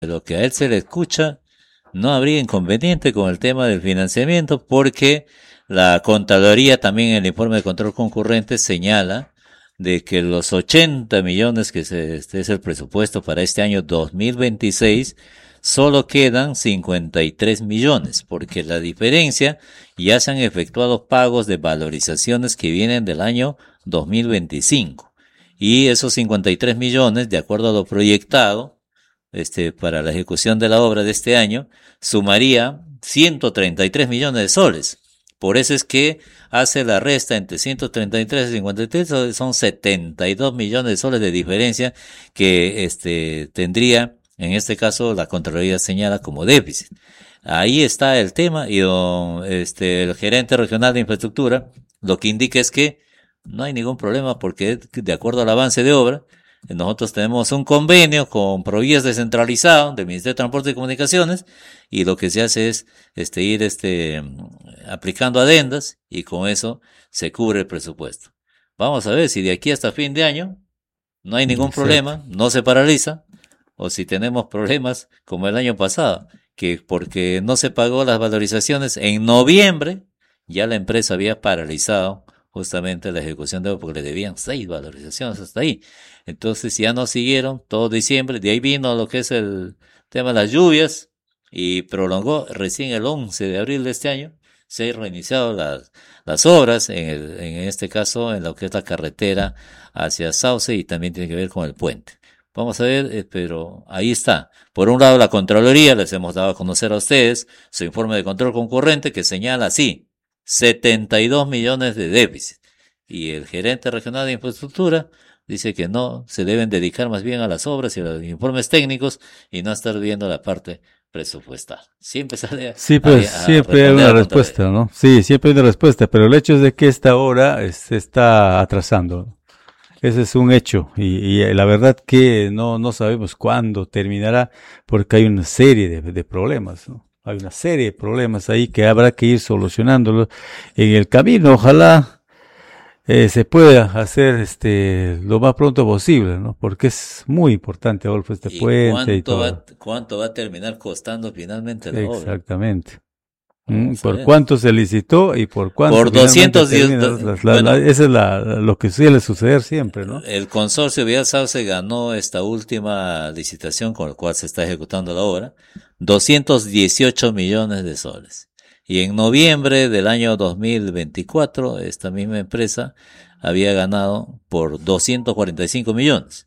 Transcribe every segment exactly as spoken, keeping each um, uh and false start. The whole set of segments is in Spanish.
lo que a él se le escucha, no habría inconveniente con el tema del financiamiento, porque la Contraloría también en el informe de control concurrente señala de que los ochenta millones que se, este es el presupuesto para este año dos mil veintiséis, solo quedan cincuenta y tres millones, porque la diferencia ya se han efectuado pagos de valorizaciones que vienen del año dos mil veinticinco. Y esos cincuenta y tres millones, de acuerdo a lo proyectado, este, para la ejecución de la obra de este año, sumaría ciento treinta y tres millones de soles. Por eso es que hace la resta entre ciento treinta y tres y cincuenta y tres, son setenta y dos millones de soles de diferencia que, este, tendría, en este caso, la Contraloría señala como déficit. Ahí está el tema, y don, este, el gerente regional de infraestructura, lo que indica es que no hay ningún problema, porque de acuerdo al avance de obra, nosotros tenemos un convenio con Provías descentralizado del Ministerio de Transporte y Comunicaciones, y lo que se hace es este ir este aplicando adendas, y con eso se cubre el presupuesto. Vamos a ver si de aquí hasta fin de año no hay ningún Exacto. problema, no se paraliza, o si tenemos problemas como el año pasado, que porque no se pagó las valorizaciones en noviembre, ya la empresa había paralizado justamente la ejecución de obra, porque le debían seis valorizaciones hasta ahí. Entonces ya no siguieron todo diciembre, de ahí vino lo que es el tema de las lluvias, y prolongó recién el once de abril de este año, se han reiniciado las, las obras, en, el, en este caso en lo que es la carretera hacia Sauce, y también tiene que ver con el puente. Vamos a ver, eh, pero ahí está. Por un lado, la Contraloría, les hemos dado a conocer a ustedes su informe de control concurrente, que señala así, setenta y dos millones de déficit. Y el gerente regional de infraestructura dice que no, se deben dedicar más bien a las obras y a los informes técnicos, y no estar viendo la parte presupuestal. Siempre sale a, Sí, pues a, a siempre hay una respuesta, ¿no? Sí, siempre hay una respuesta, pero el hecho es de que esta obra se está atrasando. Ese es un hecho, y, y la verdad que no, no sabemos cuándo terminará, porque hay una serie de, de problemas, ¿no? Hay una serie de problemas ahí que habrá que ir solucionándolos en el camino. Ojalá eh, se pueda hacer este lo más pronto posible, ¿no? Porque es muy importante, Adolfo, este ¿Y puente y todo. Va, ¿Cuánto va a terminar costando finalmente la obra? Exactamente. Mm, ¿Por cuánto se licitó y por cuánto? Por doscientos diez. Las, la, bueno, la, esa es la, lo que suele suceder siempre, ¿no? El consorcio Vial Sauce ganó esta última licitación con la cual se está ejecutando la obra, doscientos dieciocho millones de soles. Y en noviembre del año dos mil veinticuatro, esta misma empresa había ganado por doscientos cuarenta y cinco millones.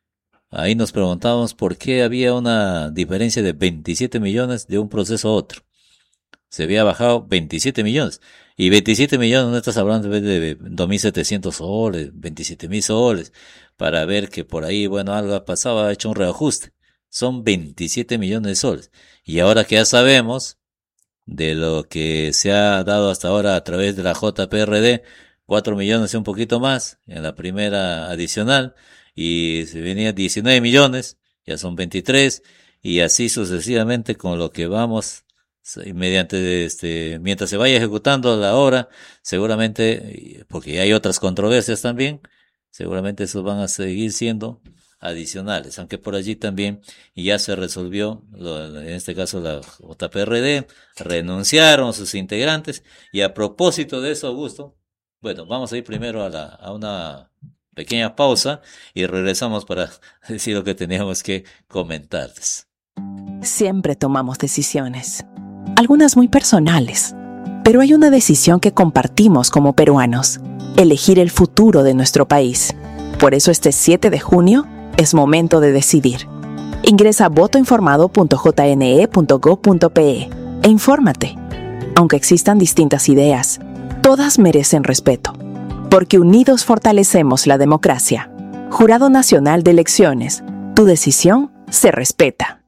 Ahí nos preguntamos por qué había una diferencia de veintisiete millones de un proceso a otro. Se había bajado veintisiete millones. Y veintisiete millones, no estás hablando de dos mil setecientos soles, veintisiete mil soles, para ver que por ahí, bueno, algo ha pasado, ha hecho un reajuste. Son veintisiete millones de soles. Y ahora que ya sabemos de lo que se ha dado hasta ahora a través de la J P R D, cuatro millones y un poquito más en la primera adicional, y se venía diecinueve millones, ya son veintitrés, y así sucesivamente con lo que vamos mediante este, mientras se vaya ejecutando la obra, seguramente, porque hay otras controversias también, seguramente esos van a seguir siendo adicionales, aunque por allí también ya se resolvió, lo, en este caso la J P R D, renunciaron sus integrantes, y a propósito de eso, Augusto, bueno, vamos a ir primero a, la, a una pequeña pausa, y regresamos para decir lo que teníamos que comentarles. Siempre tomamos decisiones, algunas muy personales, pero hay una decisión que compartimos como peruanos: elegir el futuro de nuestro país. Por eso este siete de junio es momento de decidir. Ingresa a voto informado punto j n e punto gob punto p e e infórmate. Aunque existan distintas ideas, todas merecen respeto, porque unidos fortalecemos la democracia. Jurado Nacional de Elecciones, tu decisión se respeta.